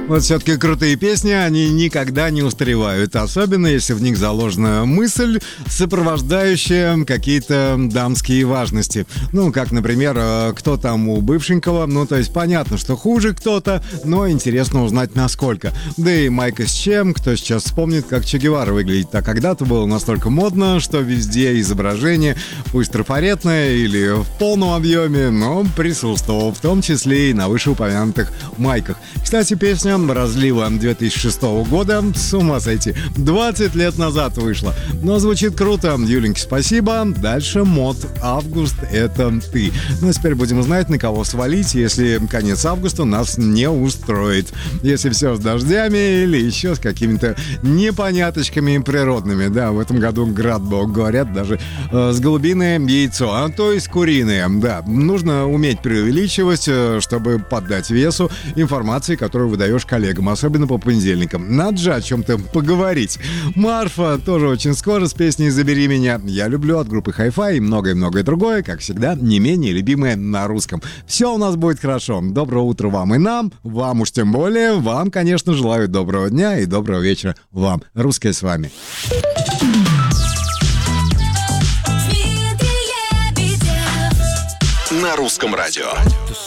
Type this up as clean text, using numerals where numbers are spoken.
Вот все-таки крутые песни, они никогда не устаревают. Особенно, если в них заложена мысль, сопровождающая какие-то дамские важности. Ну, как, например, кто там у бывшенького. Ну, то есть понятно, что хуже кто-то, но интересно узнать насколько. Да и Майк с Чем, кто сейчас вспомнит, как Че Гевара выглядит. А когда-то было настолько модно, что везде изображение, пусть трафаретное или в полном объеме, но присутствовало, в том числе и на вышеупомянутых майках. Кстати, песня разлива 2006 года, с ума сойти, 20 лет назад вышла. Но звучит круто. Юленьке, спасибо. Дальше мод. Август — это ты. Ну, теперь будем знать, на кого свалить, если конец августа нас не устроит. Если все с дождями или еще с какими-то непоняточками природными. Да, в этом году град был, говорят, даже с голубиное яйцо, а то есть куриное. Да, нужно уметь преувеличивать, чтобы поддать весу информации, которую выдаешь коллегам, особенно по понедельникам. Надо же о чем-то поговорить. Марфа тоже очень скоро с песней «Забери меня». Я люблю от группы Hi-Fi и многое-многое другое, как всегда, не менее любимое на русском. Все у нас будет хорошо. Доброго утра вам и нам, вам уж тем более. Вам, конечно, желаю доброго дня и доброго вечера вам. Русское с вами. На русском радио.